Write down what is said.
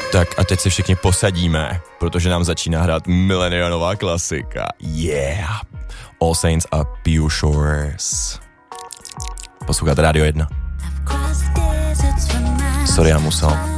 Tak a teď se všichni posadíme, protože nám začíná hrát milenianová klasika. Yeah! All Saints a Pure Shores. Posloucháte Rádio 1. Sorry, já musel.